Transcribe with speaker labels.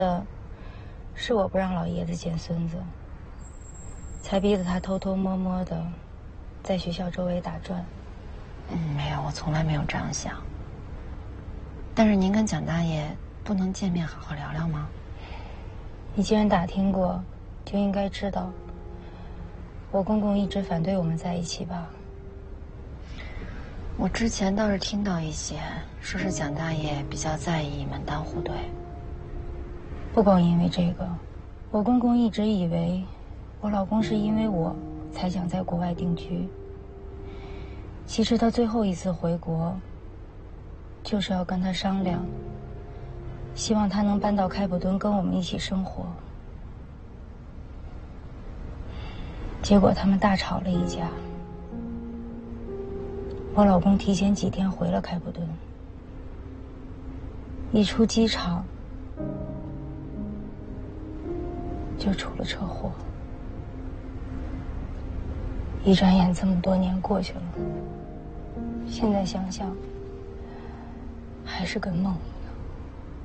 Speaker 1: 是我不让老爷子见孙子，才逼得他偷偷摸摸的在学校周围打转。
Speaker 2: 没有，我从来没有这样想。但是您跟蒋大爷不能见面好好聊聊吗？
Speaker 1: 你既然打听过，就应该知道，我公公一直反对我们在一起吧？
Speaker 2: 我之前倒是听到一些，说是蒋大爷比较在意门当户对。
Speaker 1: 不光因为这个，我公公一直以为我老公是因为我才想在国外定居。其实他最后一次回国，就是要跟他商量，希望他能搬到开普敦跟我们一起生活。结果他们大吵了一架，我老公提前几天回了开普敦，一出机场就出了车祸。一转眼这么多年过去了，现在想想还是个梦。